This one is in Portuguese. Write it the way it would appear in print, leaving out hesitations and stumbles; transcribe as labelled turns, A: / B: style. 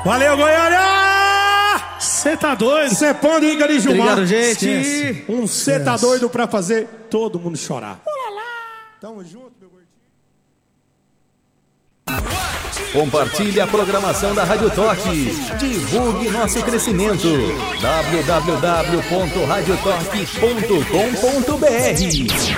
A: Valeu, Goiânia!
B: Você tá doido?
A: Cê pode ir, Gari Gilmar.
B: Obrigado, gente.
A: Esquece. Cê tá doido pra fazer todo mundo chorar. Tamo junto, meu gordinho.
C: Compartilhe a programação da Rádio Toque. Divulgue nosso crescimento. www.radiotoque.com.br